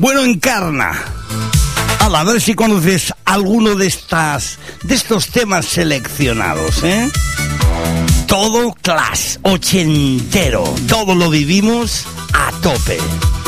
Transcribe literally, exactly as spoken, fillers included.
Bueno, Encarna. Ala, a ver si conoces alguno de estas, de estos temas seleccionados, ¿eh? Todo clash, ochentero, todo lo vivimos a tope.